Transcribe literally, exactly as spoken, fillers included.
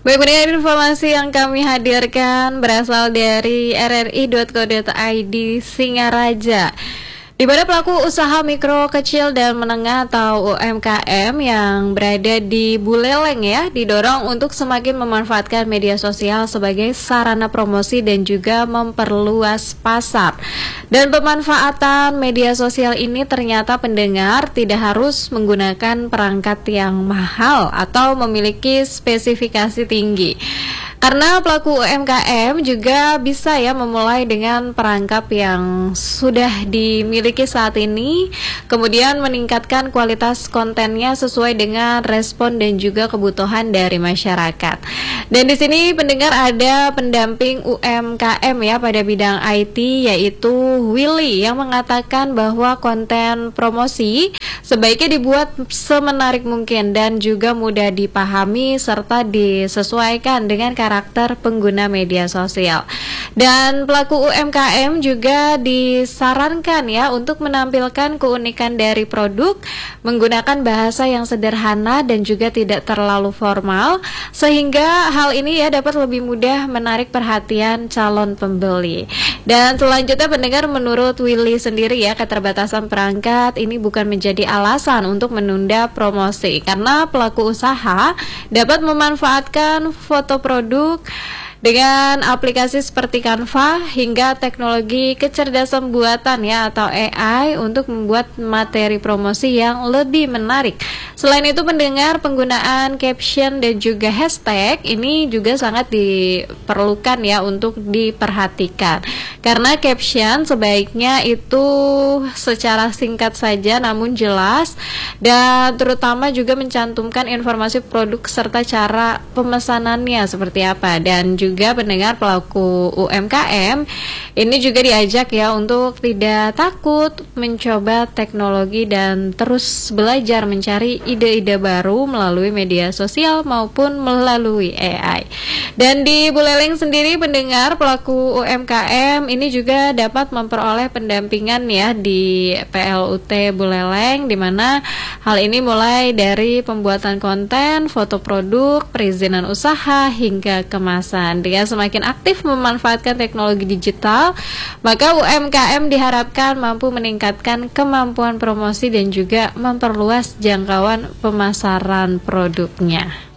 Baik, pendengar, informasi yang kami hadirkan berasal dari r r i titik co titik i d Singaraja, di mana pelaku usaha mikro, kecil, dan menengah atau U M K M yang berada di Buleleng ya didorong untuk semakin memanfaatkan media sosial sebagai sarana promosi dan juga memperluas pasar. Dan pemanfaatan media sosial ini ternyata pendengar tidak harus menggunakan perangkat yang mahal atau memiliki spesifikasi tinggi. Karena pelaku U M K M juga bisa ya memulai dengan perangkap yang sudah dimiliki saat ini, kemudian meningkatkan kualitas kontennya sesuai dengan respon dan juga kebutuhan dari masyarakat. Dan di sini pendengar ada pendamping U M K M ya pada bidang I T, yaitu Willy, yang mengatakan bahwa konten promosi sebaiknya dibuat semenarik mungkin dan juga mudah dipahami serta disesuaikan dengan karakter pengguna media sosial. Dan pelaku U M K M juga disarankan ya untuk menampilkan keunikan dari produk menggunakan bahasa yang sederhana dan juga tidak terlalu formal, sehingga hal ini ya dapat lebih mudah menarik perhatian calon pembeli. Dan selanjutnya pendengar, menurut Willy sendiri ya, keterbatasan perangkat ini bukan menjadi alasan untuk menunda promosi, karena pelaku usaha dapat memanfaatkan foto produk dengan aplikasi seperti Canva hingga teknologi kecerdasan buatan ya atau A I untuk membuat materi promosi yang lebih menarik. Selain itu pendengar, penggunaan caption dan juga hashtag ini juga sangat diperlukan ya untuk diperhatikan. Karena caption sebaiknya itu secara singkat saja namun jelas, dan terutama juga mencantumkan informasi produk serta cara pemesanannya seperti apa. Dan juga juga pendengar, pelaku U M K M ini juga diajak ya untuk tidak takut mencoba teknologi dan terus belajar mencari ide-ide baru melalui media sosial maupun melalui A I. Dan di Buleleng sendiri pendengar, pelaku U M K M ini juga dapat memperoleh pendampingan ya di P L U T Buleleng, di mana hal ini mulai dari pembuatan konten, foto produk, perizinan usaha hingga kemasan. Dengan semakin aktif memanfaatkan teknologi digital, maka U M K M diharapkan mampu meningkatkan kemampuan promosi dan juga memperluas jangkauan pemasaran produknya.